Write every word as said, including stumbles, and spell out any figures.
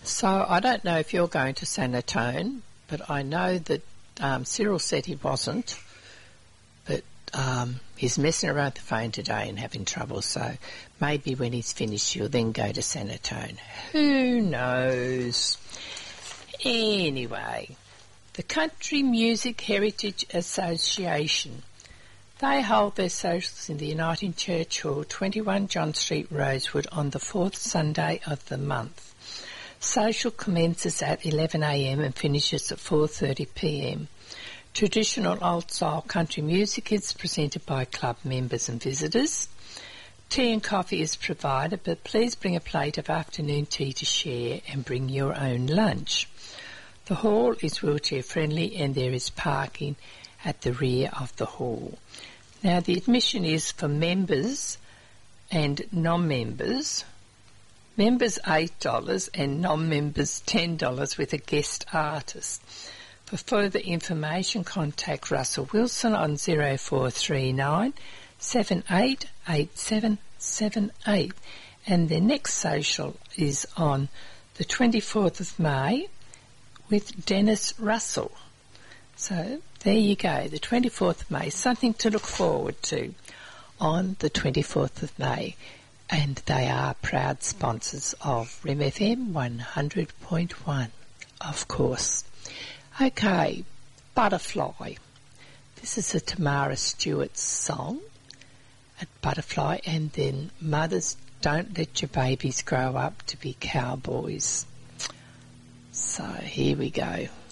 So I don't know if you're going to Sanatone, but I know that um, Cyril said he wasn't, but um, he's messing around with the phone today and having trouble, so maybe when he's finished he'll then go to Sanatone. Who knows? Anyway, the Country Music Heritage Association. They hold their socials in the Uniting Church Hall, twenty-one John Street, Rosewood, on the fourth Sunday of the month. Social commences at eleven a m and finishes at four thirty p m. Traditional old-style country music is presented by club members and visitors. Tea and coffee is provided, but please bring a plate of afternoon tea to share and bring your own lunch. The hall is wheelchair-friendly and there is parking at the rear of the hall. Now, the admission is for members and non-members. Members eight dollars and non-members ten dollars with a guest artist. For further information, contact Russell Wilson on zero four three nine, seven eight eight seven seven eight. And their next social is on the twenty-fourth of May with Dennis Russell. So there you go, the twenty-fourth of May, something to look forward to on the twenty-fourth of May. And they are proud sponsors of R E M F M one hundred point one, of course. Okay, Butterfly. This is a Tamara Stewart song at Butterfly, and then Mothers, Don't Let Your Babies Grow Up to Be Cowboys. So here we go.